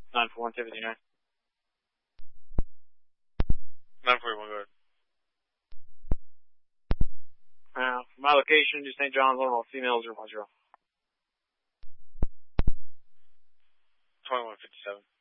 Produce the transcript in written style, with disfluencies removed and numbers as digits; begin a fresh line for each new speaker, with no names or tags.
941 259.
941, go ahead.
My location to St. John's, all female 050.
2157.